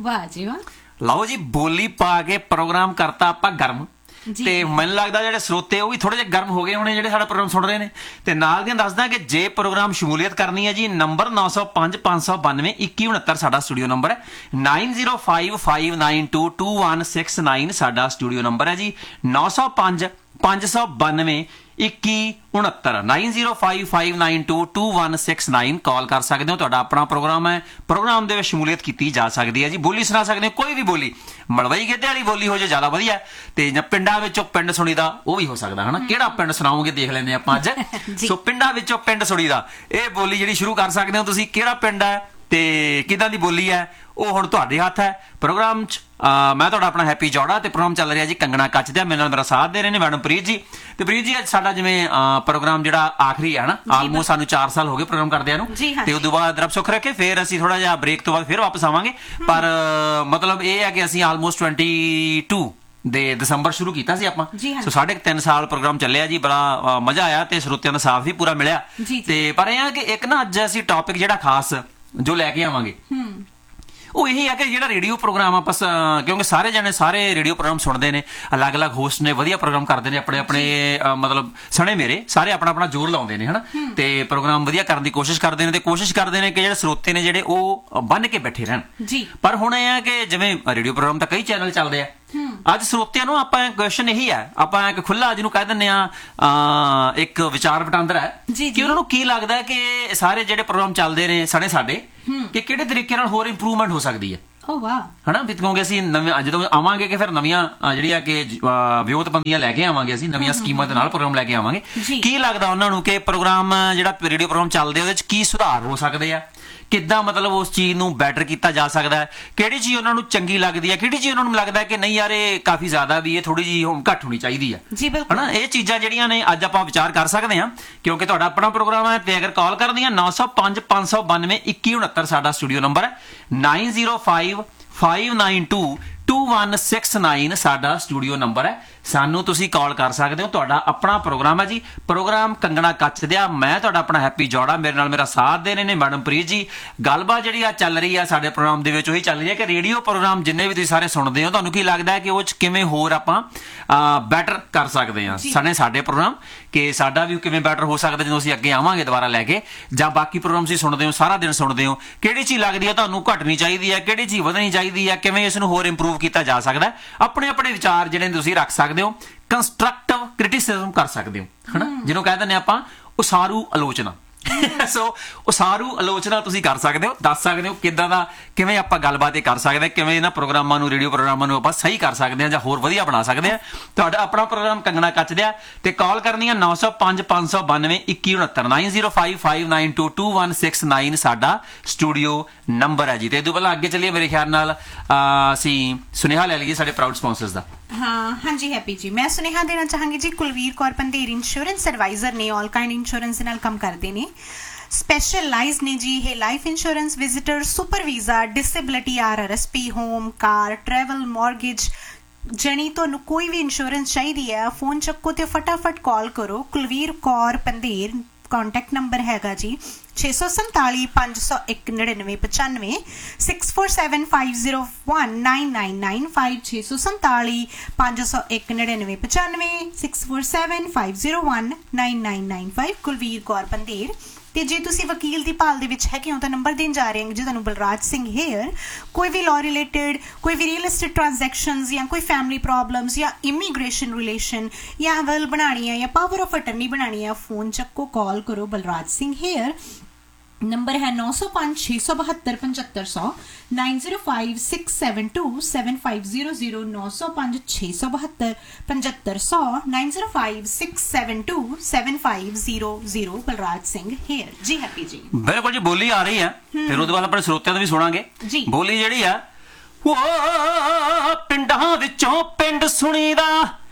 वाह जी वाह। ਲਓ ਜੀ ਬੋਲੀ ਪਾ ਕੇ ਪ੍ਰੋਗਰਾਮ ਕਰਤਾ ਆਪਾਂ ਗਰਮ ਤੇ ਮੈਨੂੰ ਲੱਗਦਾ ਜਿਹੜੇ ਸਰੋਤੇ ਉਹ ਵੀ ਥੋੜੇ ਜਿਹਾ ਗਰਮ ਹੋ ਗਏ ਹੋਣੇ ਜਿਹੜੇ ਸਾਡਾ ਪ੍ਰੋਗਰਾਮ ਸੁਣ ਰਹੇ ਨੇ। ਤੇ ਨਾਲ ਦੀਆਂ ਦੱਸਦਾ ਕਿ ਜੇ ਪ੍ਰੋਗਰਾਮ ਸ਼ਮੂਲੀਅਤ ਕਰਨੀ ਹੈ ਜੀ ਨੰਬਰ 9005 592 2169 ਸਾਡਾ ਸਟੂਡੀਓ ਨੰਬਰ ਹੈ। 9055922169 ਸਾਡਾ ਸਟੂਡੀਓ ਨੰਬਰ ਹੈ ਜੀ। 905 592 2169 9055922169 ਕਾਲ ਕਰ ਸਕਦੇ ਹੋ। ਤੁਹਾਡਾ ਆਪਣਾ ਪ੍ਰੋਗਰਾਮ ਹੈ, ਪ੍ਰੋਗਰਾਮ ਦੇ ਵਿੱਚ ਸ਼ਮੂਲੀਅਤ ਕੀਤੀ ਜਾ ਸਕਦੀ ਹੈ ਜੀ। ਬੋਲੀ ਸੁਣਾ ਸਕਦੇ ਹੋ, ਕੋਈ ਵੀ ਬੋਲੀ, ਮਲਵਈ ਗਿੱਧੇ ਵਾਲੀ ਬੋਲੀ ਹੋ ਜੇ ਜ਼ਿਆਦਾ ਵਧੀਆ, ਤੇ ਜਾਂ ਪਿੰਡਾਂ ਵਿੱਚੋਂ ਪਿੰਡ ਸੁਣੀਦਾ ਉਹ ਵੀ ਹੋ ਸਕਦਾ ਹਨਾ। ਕਿਹੜਾ ਪਿੰਡ ਸੁਣਾਓਗੇ ਦੇਖ ਲੈਂਦੇ ਆਪਾਂ ਅੱਜ। ਸੋ ਪਿੰਡਾਂ ਵਿੱਚੋਂ ਪਿੰਡ ਸੁਣੀਦਾ ਇਹ ਬੋਲੀ ਜਿਹੜੀ ਸ਼ੁਰੂ ਕਰ ਸਕਦੇ ਹੋ ਤੁਸੀਂ। ਕਿਹੜਾ ਪਿੰਡ ਹੈ ਤੇ ਕਿੱਦਾਂ ਦੀ ਬੋਲੀ ਹੈ ਉਹ ਹੁਣ ਤੁਹਾਡੇ ਹੱਥ ਹੈ। ਪ੍ਰੋਗਰਾਮ 'ਚ ਮੈਂ ਤੁਹਾਡਾ ਆਪਣਾ ਹੈਪੀ ਜੌੜਾ ਤੇ ਪ੍ਰੋਗਰਾਮ ਚੱਲ ਰਿਹਾ ਜੀ ਕੰਗਣਾ ਕੱਚ ਦਾ। ਮੇਰੇ ਨਾਲ ਮੇਰਾ ਸਾਥ ਦੇ ਰਹੇ ਨੇ ਮੈਡਮ ਪ੍ਰੀਤ ਜੀ। ਤੇ ਪ੍ਰੀਤ ਜੀ ਅੱਜ ਸਾਡਾ ਜਿਵੇਂ ਪ੍ਰੋਗਰਾਮ ਜਿਹੜਾ ਆਖਰੀ ਹੈ ਨਾ, ਆਲਮੋਸਟ ਸਾਨੂੰ 4 ਸਾਲ ਹੋ ਗਏ ਪ੍ਰੋਗਰਾਮ ਕਰਦਿਆਂ ਨੂੰ, ਤੇ ਉਦੋਂ ਬਾਅਦ ਰੱਬ ਸੁੱਖ ਰੱਖੇ ਫਿਰ ਅਸੀਂ ਥੋੜਾ ਜਿਹਾ ਬ੍ਰੇਕ ਤੋਂ ਬਾਅਦ ਫਿਰ ਵਾਪਸ ਆਵਾਂਗੇ। ਪਰ ਮਤਲਬ ਇਹ ਹੈ ਕਿ ਅਸੀਂ ਆਲਮੋਸਟ 22 ਦੇ ਦਸੰਬਰ ਸ਼ੁਰੂ ਕੀਤਾ ਸੀ ਆਪਾਂ। ਸੋ 3.5 ਸਾਲ ਪ੍ਰੋਗਰਾਮ ਚੱਲਿਆ ਜੀ। ਬੜਾ ਮਜ਼ਾ ਆਇਆ ਤੇ ਸਰੋਤਿਆਂ ਦਾ ਸਾਥ ਵੀ ਪੂਰਾ ਮਿਲਿਆ। ਤੇ ਪਰ ਇਹ ਹੈ ਕਿ ਇੱਕ ਨਾ ਅੱਜ ਅਸੀਂ ਟੌਪਿਕ ਜਿਹੜਾ ਖਾਸ ਜੋ ਲੈ ਕੇ ਆਵਾਂਗੇ ਉਹ ਇਹੀ ਹੈ ਕਿ ਜਿਹੜਾ ਰੇਡੀਓ ਪ੍ਰੋਗਰਾਮ ਆਪਾਂ, ਕਿਉਂਕਿ ਸਾਰੇ ਜਣੇ ਸਾਰੇ ਰੇਡੀਓ ਪ੍ਰੋਗਰਾਮ ਸੁਣਦੇ ਨੇ, ਅਲੱਗ-ਅਲੱਗ ਹੋਸਟ ਨੇ, ਵਧੀਆ ਪ੍ਰੋਗਰਾਮ ਕਰਦੇ ਨੇ ਆਪਣੇ ਆਪਣੇ, ਮਤਲਬ ਸਣੇ ਮੇਰੇ ਸਾਰੇ ਆਪਣਾ ਆਪਣਾ ਜ਼ੋਰ ਲਾਉਂਦੇ ਨੇ ਹਨਾ, ਤੇ ਪ੍ਰੋਗਰਾਮ ਵਧੀਆ ਕਰਨ ਦੀ ਕੋਸ਼ਿਸ਼ ਕਰਦੇ ਨੇ ਤੇ ਕੋਸ਼ਿਸ਼ ਕਰਦੇ ਨੇ ਕਿ ਜਿਹੜੇ ਸਰੋਤੇ ਨੇ ਜਿਹੜੇ ਉਹ ਬੰਨ ਕੇ ਬੈਠੇ ਰਹਿਣ ਜੀ। ਪਰ ਹੁਣ ਇਹ ਹੈ ਕਿ ਜਿਵੇਂ ਰੇਡੀਓ ਪ੍ਰੋਗਰਾਮ ਤਾਂ ਕਈ ਚੈਨਲ ਚੱਲਦੇ ਆ, ਅੱਜ ਸਰੋਤਿਆਂ ਨੂੰ ਆਪਾਂ ਕੁਐਸਚਨ ਇਹੀ ਹੈ, ਆਪਾਂ ਇੱਕ ਖੁੱਲਾ ਜਿਹਨੂੰ ਕਹਿ ਦਿੰਦੇ ਆ ਇੱਕ ਵਿਚਾਰ ਵਟਾਂਦਰਾ ਹੈ ਕਿ ਉਹਨਾਂ ਨੂੰ ਕੀ ਲੱਗਦਾ ਕਿ ਸਾਰੇ ਜਿਹੜੇ ਪ੍ਰੋਗਰਾਮ ਚੱਲਦੇ ਨੇ ਸਾਡੇ ਕਿ ਕਿਹੜੇ ਤਰੀਕੇ ਨਾਲ ਹੋਰ ਇੰਪਰੂਵਮੈਂਟ ਹੋ ਸਕਦੀ ਹੈ। ਓ ਵਾਹ ਹਨਾ, ਕਿਉਂਕਿ ਅਸੀਂ ਨਵੇਂ ਜਦੋਂ ਆਵਾਂਗੇ ਕਿ ਫਿਰ ਨਵੀਆਂ ਜਿਹੜੀਆਂ ਕਿ ਵਿਉਂਤਬੰਦੀਆਂ ਲੈ ਕੇ ਆਵਾਂਗੇ, ਅਸੀਂ ਨਵੀਆਂ ਸਕੀਮਾਂ ਦੇ ਨਾਲ ਪ੍ਰੋਗਰਾਮ ਲੈ ਕੇ ਆਵਾਂਗੇ। ਕੀ ਲੱਗਦਾ ਉਹਨਾਂ ਨੂੰ ਕਿ ਪ੍ਰੋਗਰਾਮ ਜਿਹੜਾ ਰੇਡੀਓ ਪ੍ਰੋਗਰਾਮ ਚੱਲਦੇ ਉਹਦੇ 'ਚ ਕੀ ਸੁਧਾਰ ਹੋ ਸਕਦੇ ਆ, ਕਿੱਦਾਂ ਮਤਲਬ ਉਸ ਚੀਜ਼ ਨੂੰ ਬੈਟਰ ਕੀਤਾ ਜਾ ਸਕਦਾ ਹੈ, ਕਿਹੜੀ ਚੀਜ਼ ਉਹਨਾਂ ਨੂੰ ਚੰਗੀ ਲੱਗਦੀ ਹੈ, ਕਿਹੜੀ ਚੀਜ਼ ਉਹਨਾਂ ਨੂੰ ਲੱਗਦਾ ਕਿ ਨਹੀਂ ਯਾਰ ਇਹ ਕਾਫੀ ਜ਼ਿਆਦਾ ਵੀ ਇਹ ਥੋੜੀ ਜਿਹੀ ਘੱਟ ਹੋਣੀ ਚਾਹੀਦੀ ਹੈ ਹਨਾ। ਇਹ ਚੀਜ਼ਾਂ ਜਿਹੜੀਆਂ ਨੇ ਅੱਜ ਆਪਾਂ ਵਿਚਾਰ ਕਰ ਸਕਦੇ ਹਾਂ ਕਿਉਂਕਿ ਤੁਹਾਡਾ ਆਪਣਾ ਪ੍ਰੋਗਰਾਮ ਹੈ। ਤੇ ਅਗਰ ਕਾਲ ਕਰਨੀ ਹੈ 905 592 2169 ਸਾਡਾ ਸਟੂਡੀਓ ਨੰਬਰ ਹੈ। 905 592 2169 ਸਾਡਾ ਸਟੂਡੀਓ ਨੰਬਰ ਹੈ। ਸਾਨੂੰ ਤੁਸੀਂ ਕਾਲ ਕਰ ਸਕਦੇ ਹੋ। ਤੁਹਾਡਾ ਆਪਣਾ ਪ੍ਰੋਗਰਾਮ ਹੈ ਜੀ, ਪ੍ਰੋਗਰਾਮ ਕੰਗਣਾ ਕੱਚ ਦਿਆ। ਮੈਂ ਤੁਹਾਡਾ ਆਪਣਾ ਹੈਪੀ ਜੌੜਾ, ਮੇਰੇ ਨਾਲ ਮੇਰਾ ਸਾਥ ਦੇ ਰਹੇ ਨੇ ਮੈਡਮ ਪ੍ਰੀਤ ਜੀ। ਗੱਲਬਾਤ ਜਿਹੜੀ ਆ ਚੱਲ ਰਹੀ ਆ ਸਾਡੇ ਪ੍ਰੋਗਰਾਮ ਦੇ ਵਿੱਚ ਉਹੀ ਚੱਲ ਰਹੀ ਹੈ ਕਿ ਰੇਡੀਓ ਪ੍ਰੋਗਰਾਮ ਜਿੰਨੇ ਵੀ ਤੁਸੀਂ ਸਾਰੇ ਸੁਣਦੇ ਹੋ ਤੁਹਾਨੂੰ ਕੀ ਲੱਗਦਾ ਹੈ ਕਿ ਉਹ 'ਚ ਕਿਵੇਂ ਹੋਰ ਆਪਾਂ ਬੈਟਰ ਕਰ ਸਕਦੇ ਹਾਂ ਸਾਡੇ ਪ੍ਰੋਗਰਾਮ, ਕਿ ਸਾਡਾ ਵੀ ਕਿਵੇਂ ਬੈਟਰ ਹੋ ਸਕਦਾ ਜਦੋਂ ਅਸੀਂ ਅੱਗੇ ਆਵਾਂਗੇ ਦੁਬਾਰਾ ਲੈ ਕੇ, ਜਾਂ ਬਾਕੀ ਪ੍ਰੋਗਰਾਮ ਤੁਸੀਂ ਸੁਣਦੇ ਹੋ ਸਾਰਾ ਦਿਨ ਸੁਣਦੇ ਹੋ, ਕਿਹੜੀ ਚੀਜ਼ ਲੱਗਦੀ ਹੈ ਤੁਹਾਨੂੰ ਘਟਣੀ ਚਾਹੀਦੀ ਹੈ, ਕਿਹੜੀ ਚੀਜ਼ ਵਧਣੀ ਚਾਹੀਦੀ ਹੈ, ਕਿਵੇਂ ਇਸ ਨੂੰ ਹੋਰ ਇੰਪਰੂਵ ਕੀਤਾ ਜਾ ਸਕਦਾ। ਆਪਣੇ ਆਪਣੇ ਵਿਚਾਰ ਜਿਹੜੇ ਤੁਸੀਂ ਰੱਖ ਸਕਦੇ ਹੋ, ਕੰਸਟਰਕਟਿਵ ਕ੍ਰਿਟਿਸਿਜ਼ਮ ਕਰ ਸਕਦੇ ਹੋ ਹਨਾ, ਜਿਹਨੂੰ ਕਹਿ ਦਿੰਦੇ ਆਪਾਂ ਉਸਾਰੂ ਆਲੋਚਨਾ। ਸੋ ਉਸਾਰੂ ਆਲੋਚਨਾ ਤੁਸੀਂ ਕਰ ਸਕਦੇ ਹੋ, ਦੱਸ ਸਕਦੇ ਹੋ ਕਿੱਦਾਂ ਦਾ ਕਿਵੇਂ ਆਪਾਂ ਗੱਲਬਾਤ ਕਰ ਸਕਦੇ, ਕਿਵੇਂ ਇਹਨਾਂ ਪ੍ਰੋਗਰਾਮਾਂ ਨੂੰ ਰੇਡੀਓ ਪ੍ਰੋਗਰਾਮਾਂ ਨੂੰ ਆਪਾਂ ਸਹੀ ਕਰ ਸਕਦੇ ਹਾਂ ਜਾਂ ਹੋਰ ਵਧੀਆ ਬਣਾ ਸਕਦੇ ਹਾਂ। ਤੁਹਾਡਾ ਆਪਣਾ ਪ੍ਰੋਗਰਾਮ ਕੰਗਣਾ ਕੱਚ ਦਿਆ ਤੇ ਕਾਲ ਕਰਨੀ ਹੈ 905 592 2169 905 592 2169 ਸਾਡਾ ਸਟੂਡੀਓ ਨੰਬਰ ਹੈ ਜੀ। ਤੇ ਇਹ ਤੋਂ ਪਹਿਲਾਂ ਅੱਗੇ ਚੱਲੀਏ, ਮੇਰੇ ਖਿਆਲ ਨਾਲ ਅਸੀਂ ਸੁਨੇਹਾ ਲੈ ਲਈਏ ਸਾਡੇ ਪ੍ਰਾਊਡ ਸਪਾਂਸਰਸ ਦਾ। हाँ जी हैप्पी जी, मैं सुनेहा देना चाहांगी जी कुलवीर कौर पंधेर इंश्योरेंस एडवाइजर ने, ऑल काइंड इंश्योरेंस नाल काम करते ने, स्पेशलाइज ने जी ये life insurance, visitor, super visa, disability, RRSP, home, car, travel, mortgage, जनी तुहानू कोई भी इंश्योरेंस चाहिए है फोन चक्को ते फटाफट कॉल करो। कुलवीर कौर पंधेर, कॉन्टैक्ट नंबर हैगा जी 647 501 9995 647 501 9995 647 501 9995 647 501 9995 ਕੁਲਵੀਰ ਕੌਰ ਪੰਧੇਰ। ਤੇ ਜੇ ਤੁਸੀਂ ਵਕੀਲ ਦੀ ਭਾਲ ਦੇ ਵਿੱਚ ਹੈਗੇ ਹੋ ਤਾਂ ਨੰਬਰ ਦੇਣ ਜਾ ਰਹੇ ਹਾਂ ਜੀ ਤੁਹਾਨੂੰ ਬਲਰਾਜ ਸਿੰਘ ਹੇਅਰ। ਕੋਈ ਵੀ ਲਾਅ ਰਿਲੇਟਡ, ਕੋਈ ਵੀ ਰੀਅਲ एस्टेट ट्रांजैक्शंस ਜਾਂ ਕੋਈ फैमिली प्रॉब्लम्स ਜਾਂ ਇਮੀਗ੍ਰੇਸ਼ਨ ਰਿਲੇਸ਼ਨ ਜਾਂ ਵਿਲ ਬਣਾਉਣੀ ਹੈ ਜਾਂ ਪਾਵਰ ਆਫ ਅਟਰਨੀ ਬਣਾਉਣੀ ਹੈ, ਫੋਨ ਚੱਕੋ, ਕਾਲ ਕਰੋ ਬਲਰਾਜ ਸਿੰਘ ਹੇਅਰ। नंबर है 905 672 7500 905 672 7500 905 672 7500 905 672 7500 बलराज सिंह हेयर जी। हैप्पी जी बिल्कुल जी, बोली आ रही है फिर ਉਹਦੇ ਬਾਅਦ ਆਪਣੇ ਸਰੋਤਿਆਂ ਦਾ ਵੀ ਸੁਣਾਂਗੇ ਬੋਲੀ ਜਿਹੜੀ ਆ। ਉਹ ਪਿੰਡਾਂ ਵਿੱਚੋਂ ਪਿੰਡ ਸੁਣੀਦਾ